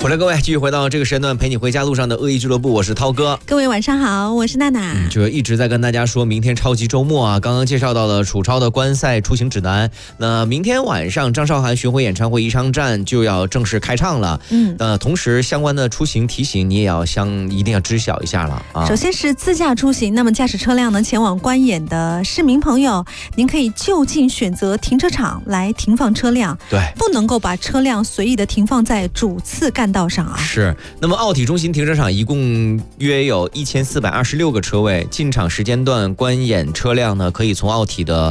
欢迎各位继续回到这个时间段陪你回家路上的恶意俱乐部，我是涛哥。 各位晚上好，我是娜娜。 就一直在跟大家说明天超级周末啊，刚刚介绍到了楚超的观赛出行指南。那明天晚上张韶涵巡回演唱会宜昌站就要正式开唱了。同时相关的出行提醒你也要一定要知晓一下了啊。 首先是自驾出行，那么驾驶车辆呢前往观演的市民朋友，您可以就近选择停车场来停放车辆， 对， 不能够把车辆随意的停放在主次干道上啊。 是，那么奥体中心停车场一共约有1426个车位，进场时间段观演车辆呢可以从奥体的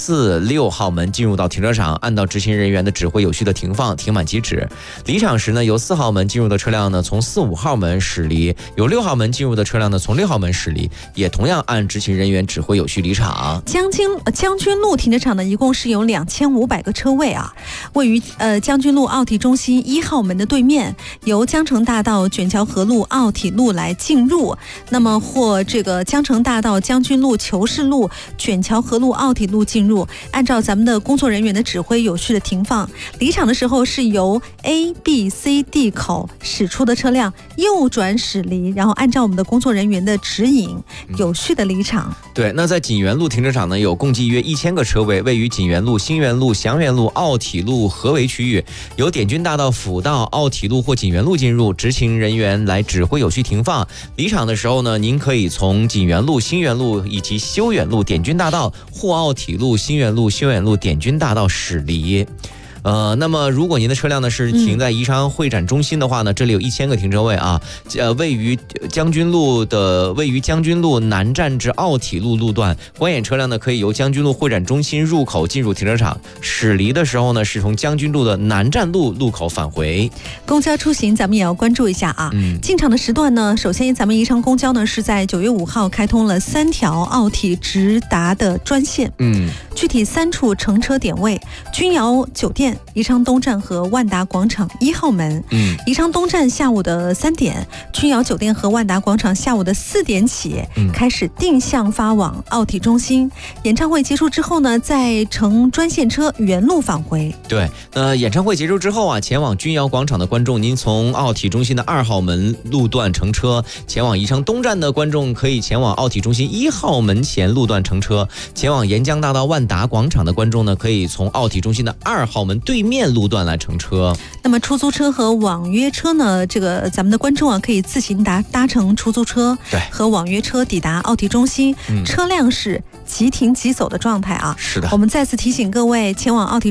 4、6号门进入到停车场，按照执勤人员的指挥有序的停放，停满即止。离场时呢，由4号门进入的车辆呢从4、5号门驶离，由6号门进入的车辆呢从6号门驶离，也同样按执勤人员指挥有序离场。 将军路停车场呢一共是有2500个车位啊，位于将军路奥体中心1号门的对面，由江城大道、卷桥河路、奥体路来进入，那么或这个江城大道、将军路、求是路、卷桥河路、奥体路进入，按照咱们的工作人员的指挥有序的停放。离场的时候是由 A、B、C、D 口驶出的车辆右转驶离，然后按照我们的工作人员的指引有序的离场。 对，那在锦园路停车场呢有共计约1000个车位，位于锦园路、新园路、祥园路、奥体路、合围区域，由点军大道、辅道、奥体路或锦园路进入，执勤人员来指挥有序停放。离场的时候呢，您可以从锦园路、新园路以及修远路、点军大道或奥体路、新园路、修远路、点军大道驶离。那么如果您的车辆呢是停在宜昌会展中心的话呢，这里有1000个停车位啊。位于将军路南站至奥体路路段，观演车辆呢可以由将军路会展中心入口进入停车场，驶离的时候呢是从将军路的南站路路口返回。 公交出行咱们也要关注一下啊。进场的时段呢，首先咱们宜昌公交呢是在9月5号开通了3条奥体直达的专线。具体3处乘车点位：君瑶酒店、宜昌东站和万达广场1号门。宜昌东站下午的3点，君瑶酒店和万达广场下午的4点起开始定向发往奥体中心。演唱会结束之后呢，再乘专线车原路返回。 对，演唱会结束之后啊，前往君瑶广场的观众，您从奥体中心的2号门路段乘车；前往宜昌东站的观众可以前往奥体中心1号门前路段乘车；前往沿江大道万达广场的观众呢，可以从奥体中心的2号门对面路段来乘车。 那么出租车和网约车呢，这个咱们的观众啊可以自行搭乘出租车和网约车抵达奥体中心，车辆是即停即走的状态啊。 是的， 我们再次提醒各位，前往奥体